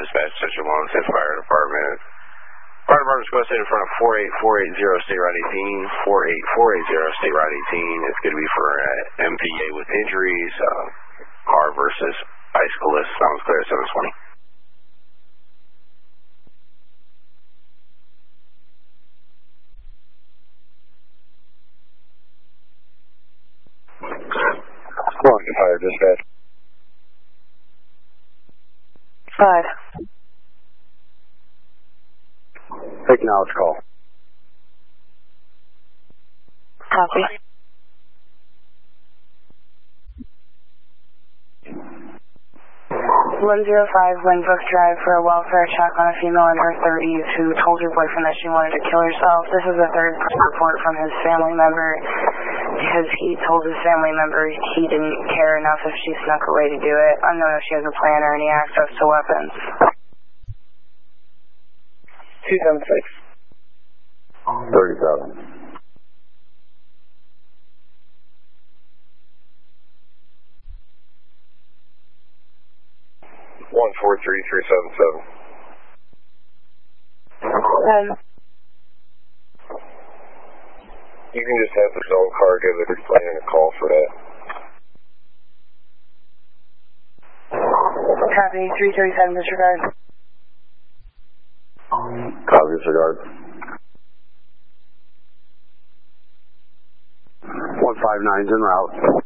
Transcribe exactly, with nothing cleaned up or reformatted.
dispatch, Central Mountain Fire Department. Fire Department's posted in front of four eight four eight zero State Route eighteen, four eight four eight zero State Route eighteen. It's going to be for uh, M P A with injuries, uh, car versus bicyclist. Sounds clear at seven twenty. Going to fire dispatch. Five. Acknowledge call. Copy. one zero five Winbrook Drive for a welfare check on a female in her thirties who told her boyfriend that she wanted to kill herself. This is a third report from his family member because he told his family member he didn't care enough if she snuck away to do it, unknown if she has a plan or any access to weapons. two seven six. thirty-seven. one four three three seven seven. Um, you can just have the zone car give the plan a call for that. Copy, three thirty-seven, disregard. Copy, disregard. one five nine's en route.